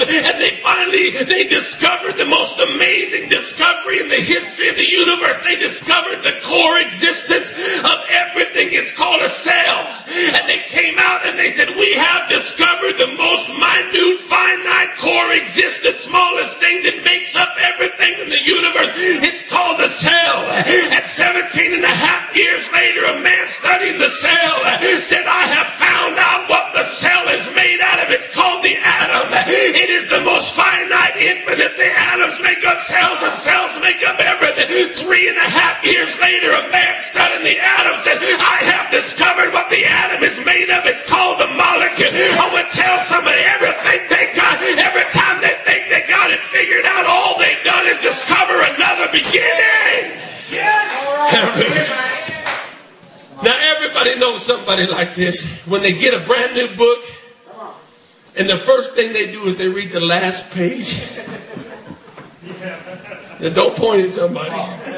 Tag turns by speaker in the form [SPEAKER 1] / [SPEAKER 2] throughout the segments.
[SPEAKER 1] and they discovered the most amazing discovery in the history of the universe. They discovered the core existence of everything. It's called a cell. And they came out and they said, we have discovered the most minute, finite, core existence, smallest thing that makes up everything in the universe. It's called a cell. At 17 and a half years later, a man studying the cell said, I have found out what the cell is made out of. It's called the atom. It is the most finite, infinite. The atoms make up cells, and cells make up everything. 3.5 years later, a man studying the atom said, I have discovered what the atom is made of. It's called the molecule. I would tell somebody everything they got, every time they think they got it figured out, all they've done is discover another beginning. Yes. Now everybody knows somebody like this. When they get a brand new book, and the first thing they do is they read the last page. Now don't point at somebody.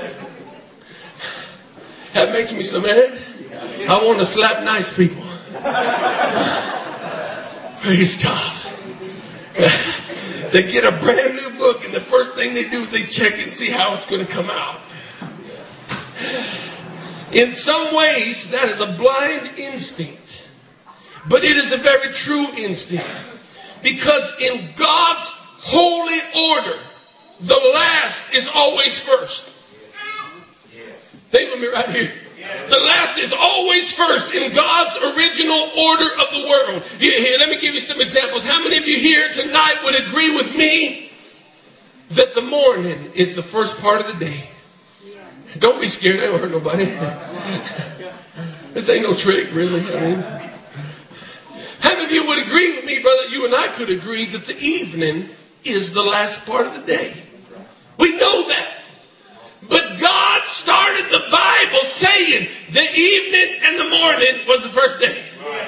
[SPEAKER 1] That makes me so mad. I want to slap nice people. Praise God. They get a brand new book, and the first thing they do is they check and see how it's going to come out. In some ways, that is a blind instinct. But it is a very true instinct. Because in God's holy order, the last is always first. Think with me right here. The last is always first in God's original order of the world. Here, let me give you some examples. How many of you here tonight would agree with me that the morning is the first part of the day? Don't be scared. That won't hurt nobody. This ain't no trick, really. I mean, how many of you would agree with me, brother? You and I could agree that the evening is the last part of the day. We know that. But God started the Bible saying the evening and the morning was the first day.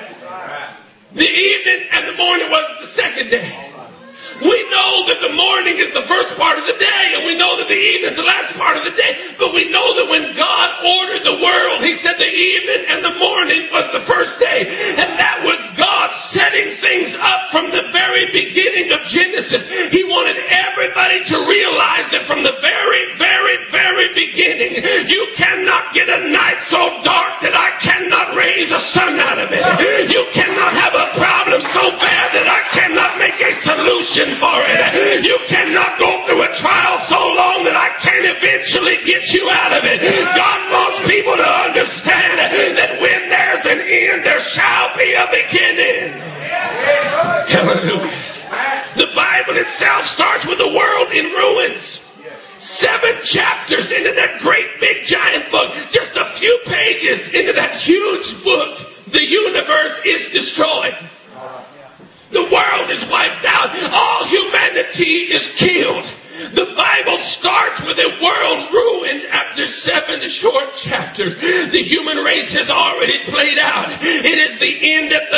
[SPEAKER 1] The evening and the morning was the second day. We know that the morning is the first part of the day, and we know that the evening is the last part of the day. But we know that when God ordered the world, He said the evening and the morning was the first day. And that was God setting things up from the very beginning of Genesis. He wanted everybody to realize that from the very, very, very beginning, you cannot get a night so dark that I cannot raise a sun out of it. You cannot have a problem so bad that I cannot make a solution for it. You cannot go through a trial so long that I can eventually get you out of it. God wants people to understand that when there's an end, there shall be a beginning. Hallelujah. The Bible itself starts with the world in ruins. 7 chapters into that great big giant book, just a few pages into that huge book, the universe is destroyed. The world is wiped out. All humanity is killed. The Bible starts with a world ruined after 7 short chapters. The human race has already played out. It is the end at the